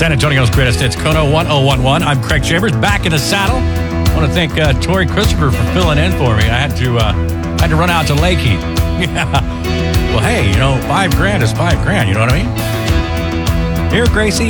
San Antonio's greatest hits, Kono 1011. I'm Craig Chambers, back in the saddle. I want to thank Tori Christopher for filling in for me. I had to run out to Lake Heat. Yeah. Well, hey, $5 grand is $5 grand. You know what I mean? Here, Gracie,